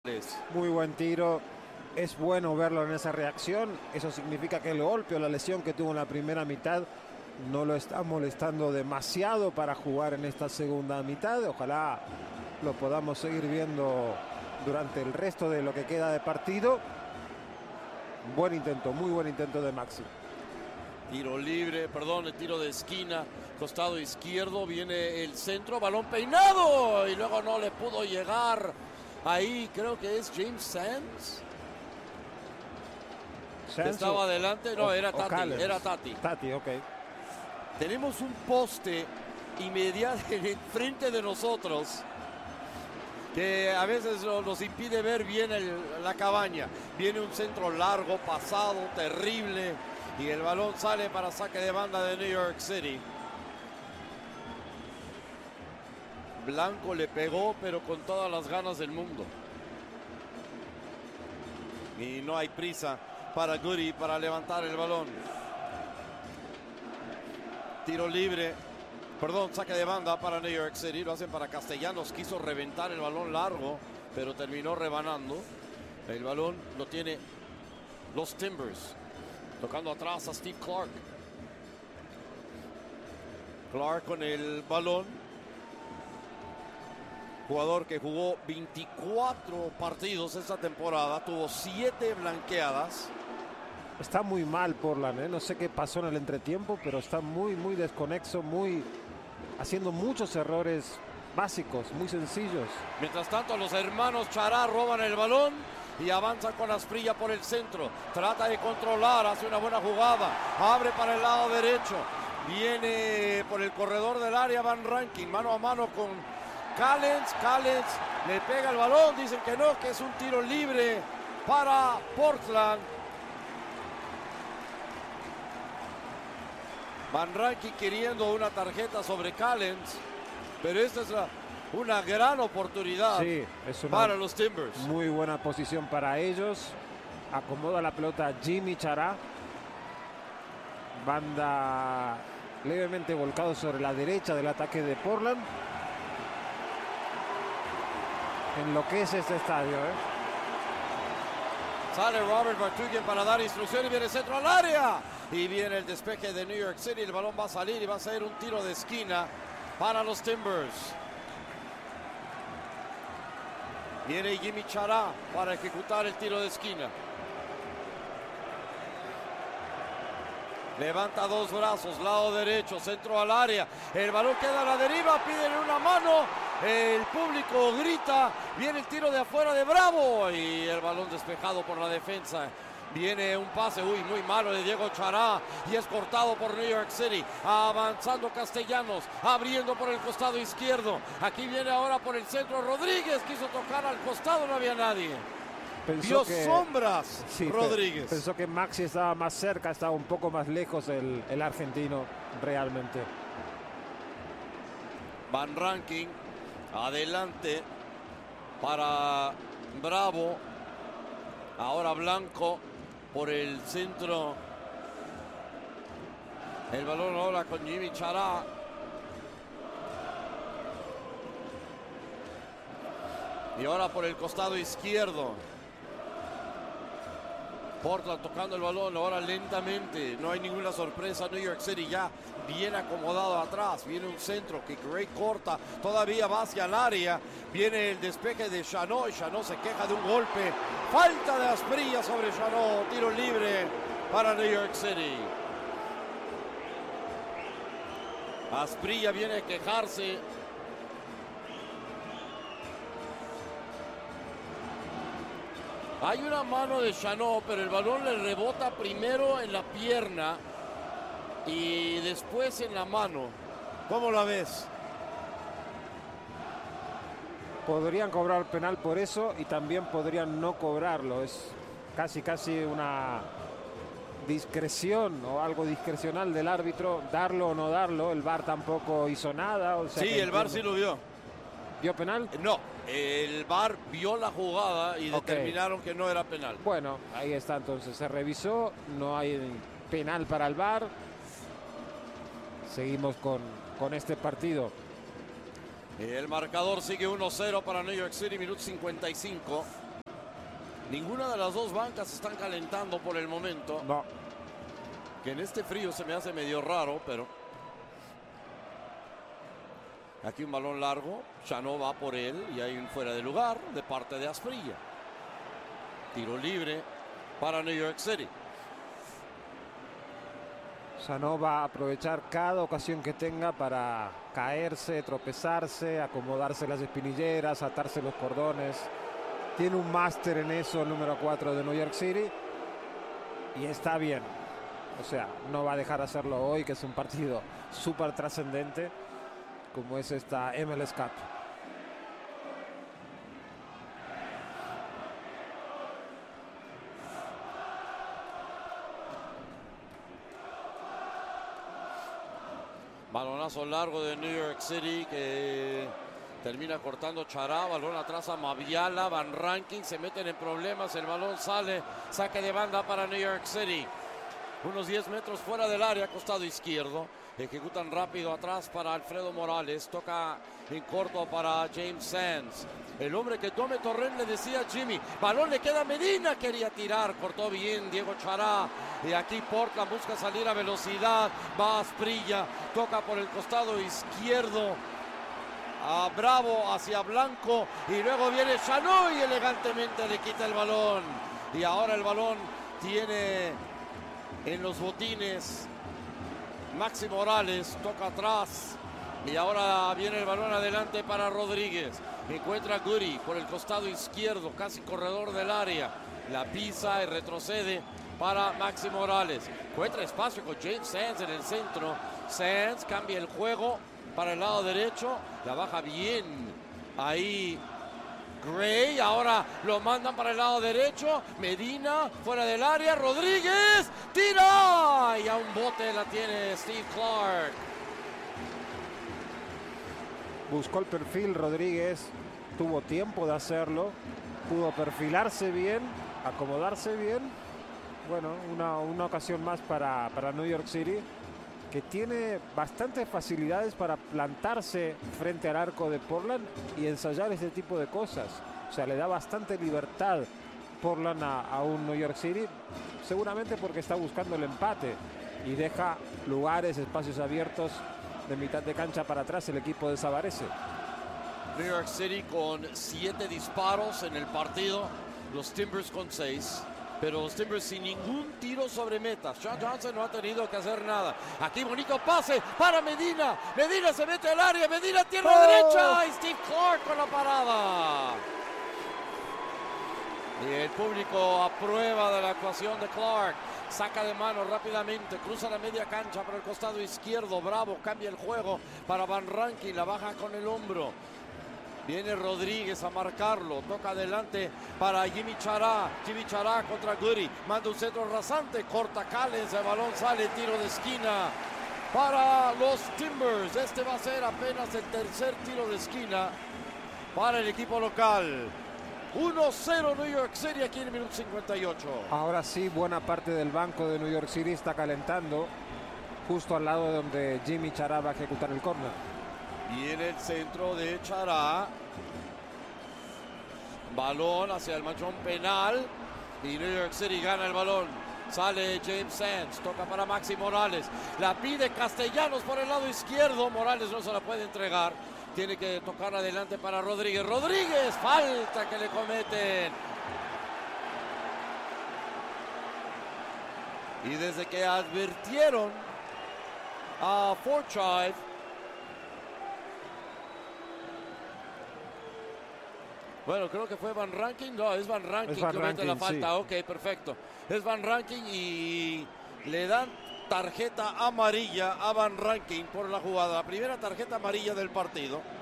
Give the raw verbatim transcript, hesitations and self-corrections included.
Muy buen tiro. Es bueno verlo en esa reacción. Eso significa que el golpe o la lesión que tuvo en la primera mitad no lo está molestando demasiado para jugar en esta segunda mitad. Ojalá lo podamos seguir viendo durante el resto de lo que queda de partido. Buen intento, muy buen intento de Maxi. Tiro libre, perdón, el tiro de esquina, costado izquierdo, viene el centro, balón peinado y luego no le pudo llegar. Ahí creo que es James Sands. Sands Estaba o, adelante, no, o, era Tati, era Tati. Tati, ok. Tenemos un poste inmediato enfrente de nosotros que a veces nos impide ver bien el, la cabaña. Viene un centro largo, pasado, terrible, y el balón sale para saque de banda de New York City. Blanco le pegó, pero con todas las ganas del mundo. Y no hay prisa para Goody para levantar el balón. Tiro libre, perdón, saque de banda para New York City. Lo hacen para Castellanos, quiso reventar el balón largo, pero terminó rebanando. El balón lo tiene los Timbers. Tocando atrás a Steve Clark. Clark con el balón. Jugador que jugó veinticuatro partidos esta temporada, tuvo siete blanqueadas. Está muy mal Portland, ¿eh? No sé qué pasó en el entretiempo, pero está muy, muy desconexo, muy haciendo muchos errores básicos, muy sencillos. Mientras tanto, los hermanos Chará roban el balón y avanzan con Asprilla por el centro. Trata de controlar, hace una buena jugada, abre para el lado derecho. Viene por el corredor del área Van Rankin, mano a mano con Callens, Callens le pega el balón, dicen que no, que es un tiro libre para Portland. Van Rankin queriendo una tarjeta sobre Callens, pero esta es la, una gran oportunidad sí, es una para los Timbers. Muy buena posición para ellos. Acomoda la pelota Jimmy Chará. Banda levemente volcado sobre la derecha del ataque de Portland. En lo que es este estadio, ¿eh? Sale Robert Bartugian para dar instrucciones, viene el centro al área y viene el despeje de New York City. El balón va a salir y va a ser un tiro de esquina para los Timbers. Viene Jimmy Chará para ejecutar el tiro de esquina. Levanta dos brazos, lado derecho, centro al área. El balón queda a la deriva, piden una mano. El público grita, viene el tiro de afuera de Bravo y el balón despejado por la defensa. Viene un pase, uy, muy malo de Diego Chará y es cortado por New York City. Avanzando Castellanos, abriendo por el costado izquierdo. Aquí viene ahora por el centro Rodríguez, quiso tocar al costado, no había nadie. Pensó Vio que, sombras sí, Rodríguez. Pensó que Maxi estaba más cerca, estaba un poco más lejos el, el argentino realmente. Van Rankin adelante para Bravo. Ahora Blanco por el centro. El balón ahora con Jimmy Chará. Y ahora por el costado izquierdo. Portland tocando el balón ahora lentamente. No hay ninguna sorpresa. New York City ya bien acomodado atrás. Viene un centro que Gray corta. Todavía va hacia el área. Viene el despeje de Chanot. Y Chanot se queja de un golpe. Falta de Asprilla sobre Chanot. Tiro libre para New York City. Asprilla viene a quejarse. Hay una mano de Chanot, pero el balón le rebota primero en la pierna y después en la mano. ¿Cómo la ves? Podrían cobrar penal por eso y también podrían no cobrarlo. Es casi casi una discreción o algo discrecional del árbitro, darlo o no darlo. El V A R tampoco hizo nada. O sea sí, el V A R sí lo vio. ¿Vio penal? No, el V A R vio la jugada y okay. determinaron que no era penal. Bueno, ahí está entonces, se revisó, no hay penal para el V A R. Seguimos con, con este partido. El marcador sigue uno cero para New York City, minuto cincuenta y cinco. Ninguna de las dos bancas están calentando por el momento. No. Que en este frío se me hace medio raro, pero... Aquí un balón largo. Chanot va por él y hay un fuera de lugar de parte de Asprilla. Tiro libre para New York City. Chanot va a aprovechar cada ocasión que tenga para caerse, tropezarse, acomodarse las espinilleras, atarse los cordones. Tiene un máster en eso el número cuatro de New York City y está bien. O sea, no va a dejar de hacerlo hoy, que es un partido súper trascendente como es esta M L S Cup. Balonazo largo de New York City que termina cortando Chará. Balón atrás a Maviala. Van Rankin se meten en problemas. El balón sale. Saque de banda para New York City. Unos diez metros fuera del área, costado izquierdo. Ejecutan rápido atrás para Alfredo Morales. Toca en corto para James Sands. El hombre que tome Torrent le decía a Jimmy. Balón le queda a Medina. Quería tirar. Cortó bien Diego Chará. Y aquí Portland busca salir a velocidad. Va a Asprilla. Toca por el costado izquierdo a Bravo hacia Blanco. Y luego viene Chanot y elegantemente le quita el balón. Y ahora el balón tiene en los botines Maxi Morales. Toca atrás. Y ahora viene el balón adelante para Rodríguez. Encuentra a Goody por el costado izquierdo, casi corredor del área. La pisa y retrocede para Maxi Morales. Encuentra espacio con James Sands en el centro. Sands cambia el juego para el lado derecho. La baja bien ahí Gray. Ahora lo mandan para el lado derecho. Medina fuera del área. Rodríguez tira. Y a un bote la tiene Steve Clark. Buscó el perfil Rodríguez, tuvo tiempo de hacerlo, pudo perfilarse bien, acomodarse bien. Bueno, una, una ocasión más para, para New York City, que tiene bastantes facilidades para plantarse frente al arco de Portland y ensayar este tipo de cosas. O sea, le da bastante libertad Portland a, a un New York City, seguramente porque está buscando el empate y deja lugares, espacios abiertos de mitad de cancha para atrás el equipo de Savarese. New York City con siete disparos en el partido, los Timbers con seis, pero los Timbers sin ningún tiro sobre meta. Sean Johnson no ha tenido que hacer nada. Aquí bonito pase para Medina. Medina se mete al área. Medina tierra ¡Oh! derecha. Y Steve Clark con la parada. Y el público aprueba de la actuación de Clark. Saca de mano rápidamente, cruza la media cancha por el costado izquierdo. Bravo cambia el juego para Van Rankin, la baja con el hombro. Viene Rodríguez a marcarlo, toca adelante para Jimmy Chará. Jimmy Chará contra Goody, manda un centro rasante, corta Callens, el balón sale, tiro de esquina para los Timbers. Este va a ser apenas el tercer tiro de esquina para el equipo local. uno cero New York City aquí en el minuto cincuenta y ocho. Ahora sí, buena parte del banco de New York City está calentando justo al lado de donde Jimmy Chará va a ejecutar el córner. Viene el centro de Chará. Balón hacia el manchón penal. Y New York City gana el balón. Sale James Sands. Toca para Maxi Morales. La pide Castellanos por el lado izquierdo. Morales no se la puede entregar. Tiene que tocar adelante para Rodríguez. Rodríguez, falta que le cometen. Y desde que advirtieron a Forsyth, bueno, creo que fue Van Rankin. No, es Van Rankin es Van que comete la Rankin, falta. sí. Ok, perfecto. Es Van Rankin y le dan tarjeta amarilla a Van Rankin por la jugada. La primera tarjeta amarilla del partido.